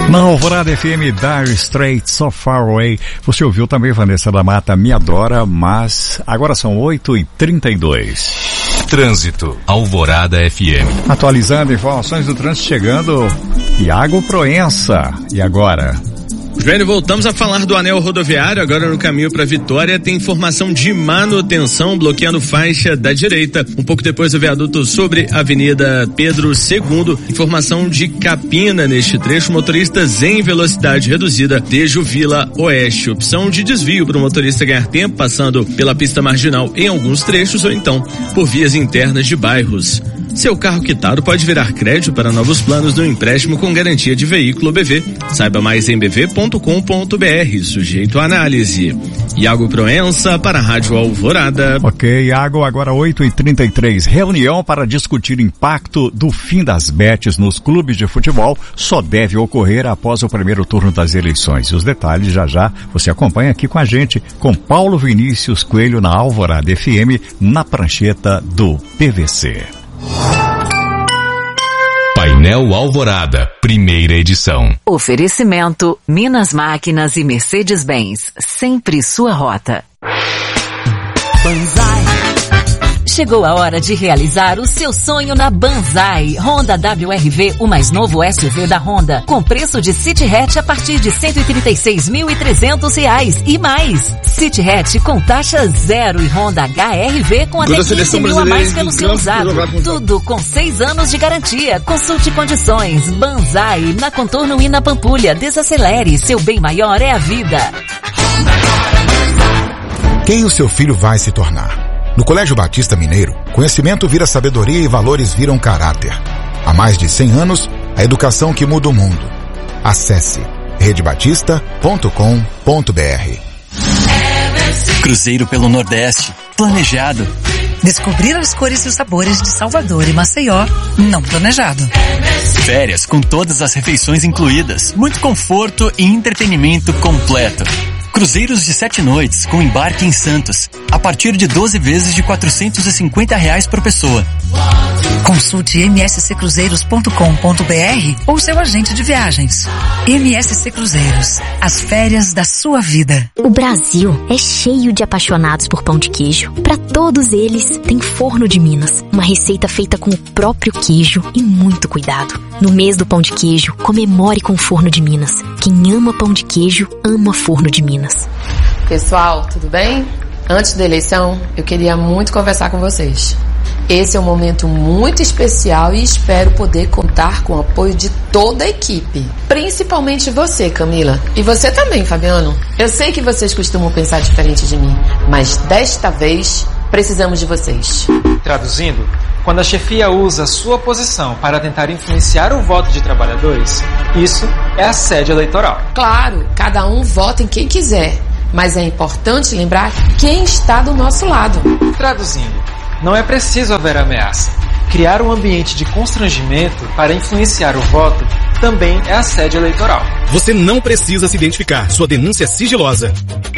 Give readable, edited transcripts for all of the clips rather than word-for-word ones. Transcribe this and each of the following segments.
Na Alvorada FM, Dire Straits, So Far Away. Você ouviu também Vanessa da Mata, Me Adora, mas agora são 8h32. Trânsito, Alvorada FM. Atualizando informações do trânsito, chegando Iago Proença. E agora? Joênio, voltamos a falar do anel rodoviário, agora no caminho para Vitória. Tem informação de manutenção bloqueando faixa da direita. Um pouco depois do viaduto sobre a Avenida Pedro II. Informação de capina neste trecho. Motoristas em velocidade reduzida desde o Vila Oeste. Opção de desvio para o motorista ganhar tempo, passando pela pista marginal em alguns trechos ou então por vias internas de bairros. Seu carro quitado pode virar crédito para novos planos no empréstimo com garantia de veículo BV. Saiba mais em bv.com.br, sujeito à análise. Iago Proença para a Rádio Alvorada. Ok, Iago, agora 8h33. Reunião para discutir impacto do fim das bets nos clubes de futebol só deve ocorrer após o primeiro turno das eleições. E os detalhes já você acompanha aqui com a gente, com Paulo Vinícius Coelho na Alvorada FM, na prancheta do PVC. Painel Alvorada, primeira edição. Oferecimento Minas Máquinas e Mercedes-Benz, sempre sua rota. Banzai. Chegou a hora de realizar o seu sonho na Banzai. Honda WRV, o mais novo SUV da Honda, com preço de City Hatch a partir de R$136.300 e mais. City Hatch com taxa zero e Honda HRV com até 15 mil a mais pelo seu usado. Tudo com 6 anos de garantia. Consulte condições. Banzai, na Contorno e na Pampulha. Desacelere, seu bem maior é a vida. Quem o seu filho vai se tornar? No Colégio Batista Mineiro, conhecimento vira sabedoria e valores viram caráter. Há mais de 100 anos, a educação que muda o mundo. Acesse redebatista.com.br. Cruzeiro pelo Nordeste, planejado. Descobrir as cores e os sabores de Salvador e Maceió, não planejado. Férias com todas as refeições incluídas, muito conforto e entretenimento completo. Cruzeiros de 7 noites com embarque em Santos, a partir de 12 vezes de R$450 por pessoa. Consulte msccruzeiros.com.br ou seu agente de viagens. MSC Cruzeiros, as férias da sua vida. O Brasil é cheio de apaixonados por pão de queijo. Para todos eles, tem Forno de Minas, uma receita feita com o próprio queijo e muito cuidado. No mês do pão de queijo, comemore com o Forno de Minas. Quem ama pão de queijo, ama Forno de Minas. Pessoal, tudo bem? Antes da eleição, eu queria muito conversar com vocês. Esse é um momento muito especial e espero poder contar com o apoio de toda a equipe. Principalmente você, Camila. E você também, Fabiano. Eu sei que vocês costumam pensar diferente de mim, mas desta vez precisamos de vocês. Traduzindo, quando a chefia usa sua posição para tentar influenciar o voto de trabalhadores, isso é assédio eleitoral. Claro, cada um vota em quem quiser, mas é importante lembrar quem está do nosso lado. Traduzindo, não é preciso haver ameaça. Criar um ambiente de constrangimento para influenciar o voto também é assédio eleitoral. Você não precisa se identificar. Sua denúncia é sigilosa.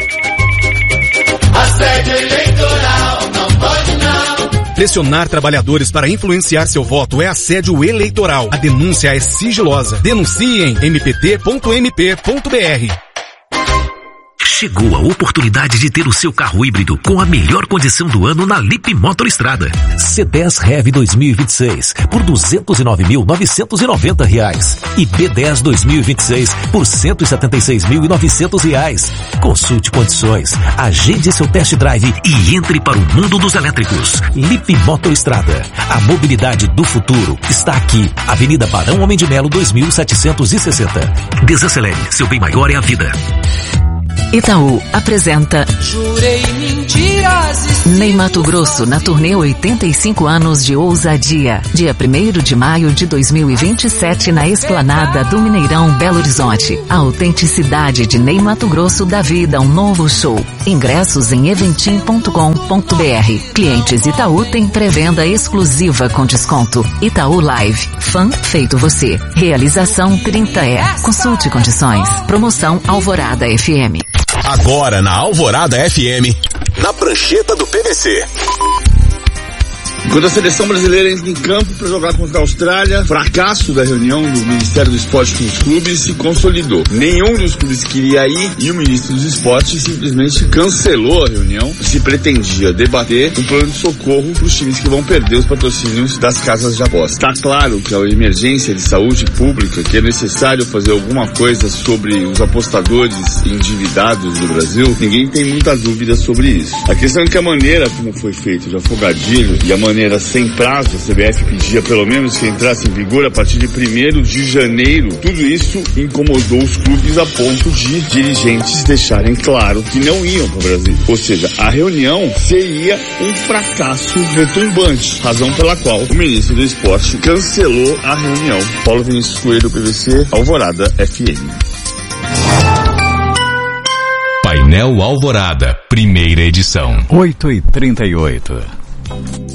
Assédio eleitoral, não pode não. Pressionar trabalhadores para influenciar seu voto é assédio eleitoral. A denúncia é sigilosa. Denuncie em mpt.mp.br. Chegou a oportunidade de ter o seu carro híbrido com a melhor condição do ano na Lip Motor Estrada. C10 Rev 2026 por R$209.990 e B10 2026 por R$176.900. Consulte condições, agende seu test drive e entre para o mundo dos elétricos. Lip Motor Estrada, a mobilidade do futuro está aqui. Avenida Barão Homem de Melo 2760. Desacelere, seu bem maior é a vida. Itaú apresenta Jurei mentiras. Ney Matogrosso na turnê 85 anos de ousadia. Dia 1º de maio de 2027 na Esplanada do Mineirão, Belo Horizonte. A autenticidade de Ney Matogrosso dá vida a um novo show. Ingressos em eventim.com.br. Clientes Itaú têm pré-venda exclusiva com desconto. Itaú Live. Fã feito você. Realização 30E. Consulte condições. Promoção Alvorada FM. Agora na Alvorada FM, na prancheta do PVC. Enquanto a seleção brasileira entra em campo para jogar contra a Austrália, fracasso da reunião do Ministério do Esporte com os clubes se consolidou. Nenhum dos clubes queria ir e o ministro dos Esportes simplesmente cancelou a reunião. Se pretendia debater um plano de socorro para os times que vão perder os patrocínios das casas de aposta. Está claro que a emergência de saúde pública, que é necessário fazer alguma coisa sobre os apostadores endividados do Brasil, ninguém tem muita dúvida sobre isso. A questão é que a maneira como foi feito de afogadilho e a maneira sem prazo, a CBF pedia pelo menos que entrasse em vigor a partir de 1º de janeiro, tudo isso incomodou os clubes a ponto de dirigentes deixarem claro que não iam para o Brasil. Ou seja, a reunião seria um fracasso retumbante, razão pela qual o ministro do Esporte cancelou a reunião. Paulo Vinícius Coelho, PVC, Alvorada FM. Painel Alvorada, primeira edição. 8h38.